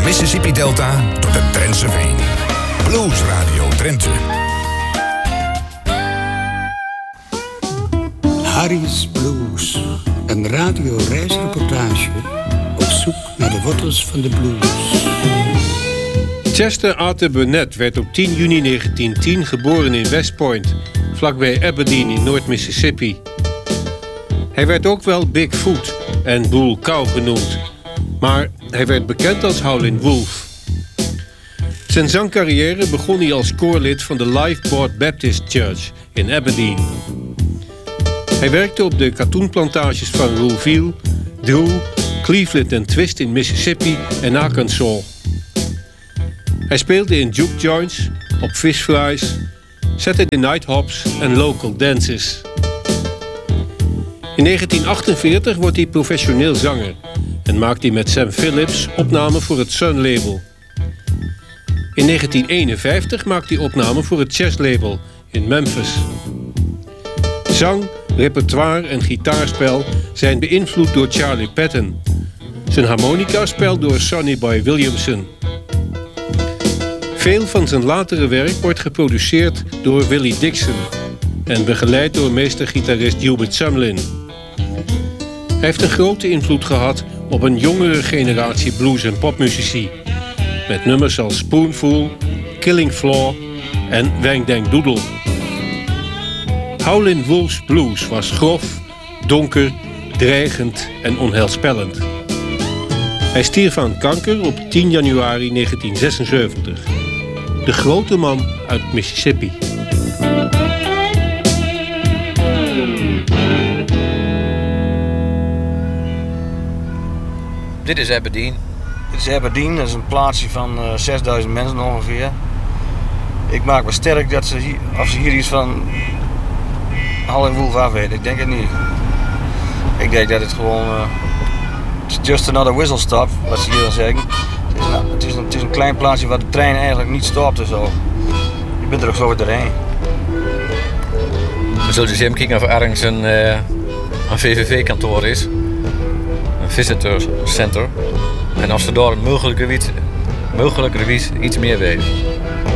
Mississippi Delta tot de Drentse Veen. Blues Radio Drenthe. Harry's Blues. Een radioreisreportage op zoek naar de wortels van de blues. Chester Arthur Burnett werd op 10 juni 1910 geboren in West Point, vlakbij Aberdeen in Noord-Mississippi. Hij werd ook wel Bigfoot en Bull Cow genoemd, maar hij werd bekend als Howlin' Wolf. Zijn zangcarrière begon hij als koorlid van de Lifeboat Baptist Church in Aberdeen. Hij werkte op de katoenplantages van Rouville, Drew, Cleveland en Twist in Mississippi en Arkansas. Hij speelde in juke joints, op fish fries, Saturday night hops en local dances. In 1948 wordt hij professioneel zanger en maakt hij met Sam Phillips opnamen voor het Sun label. In 1951 maakt hij opnamen voor het Chess label in Memphis. Zang, repertoire en gitaarspel zijn beïnvloed door Charlie Patton. Zijn harmonica-spel door Sonny Boy Williamson. Veel van zijn latere werk wordt geproduceerd door Willie Dixon en begeleid door meestergitarist Hubert Sumlin. Hij heeft een grote invloed gehad op een jongere generatie blues- en popmuzici, met nummers als Spoonful, Killing Floor en Wang Dang Doodle. Howlin' Wolf's blues was grof, donker, dreigend en onheilspellend. Hij stierf aan kanker op 10 januari 1976. De grote man uit Mississippi. Dit is Aberdeen. Dit is Aberdeen, dat is een plaatsje van 6000 mensen ongeveer. Ik maak me sterk dat ze hier iets van Howlin' Wolf af weten. Ik denk het niet. Ik denk dat het gewoon... It's just another whistle stop, wat ze hier dan zeggen. Het is een klein plaatsje waar de trein eigenlijk niet stopt en zo. Je bent er ook zo weer doorheen. We zullen eens even kijken of er ergens een VVV-kantoor is. Een visitor center. En als ze daar mogelijkerwijs iets meer weten.